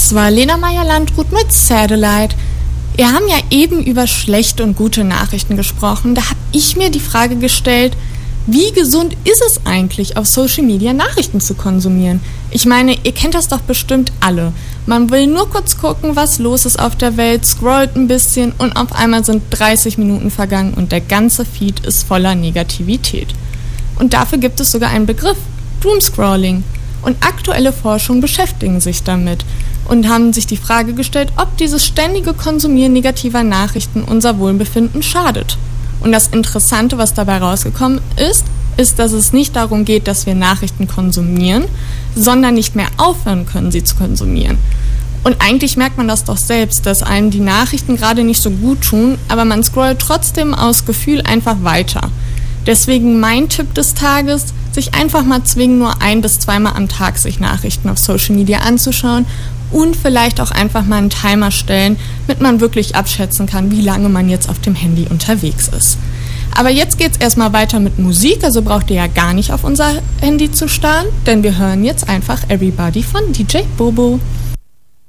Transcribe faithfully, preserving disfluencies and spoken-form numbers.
Das war Lena Meyer-Landrut mit Satellite. Wir haben ja eben über schlechte und gute Nachrichten gesprochen. Da habe ich mir die Frage gestellt, wie gesund ist es eigentlich, auf Social Media Nachrichten zu konsumieren? Ich meine, ihr kennt das doch bestimmt alle. Man will nur kurz gucken, was los ist auf der Welt, scrollt ein bisschen und auf einmal sind dreißig Minuten vergangen und der ganze Feed ist voller Negativität. Und dafür gibt es sogar einen Begriff, Doomscrolling. Und aktuelle Forschungen beschäftigen sich damit und haben sich die Frage gestellt, ob dieses ständige Konsumieren negativer Nachrichten unser Wohlbefinden schadet. Und das Interessante, was dabei rausgekommen ist, ist, dass es nicht darum geht, dass wir Nachrichten konsumieren, sondern nicht mehr aufhören können, sie zu konsumieren. Und eigentlich merkt man das doch selbst, dass einem die Nachrichten gerade nicht so gut tun, aber man scrollt trotzdem aus Gefühl einfach weiter. Deswegen mein Tipp des Tages, sich einfach mal zwingen, nur ein- bis zweimal am Tag sich Nachrichten auf Social Media anzuschauen und vielleicht auch einfach mal einen Timer stellen, damit man wirklich abschätzen kann, wie lange man jetzt auf dem Handy unterwegs ist. Aber jetzt geht's erstmal weiter mit Musik, also braucht ihr ja gar nicht auf unser Handy zu starren, denn wir hören jetzt einfach Everybody von D J Bobo.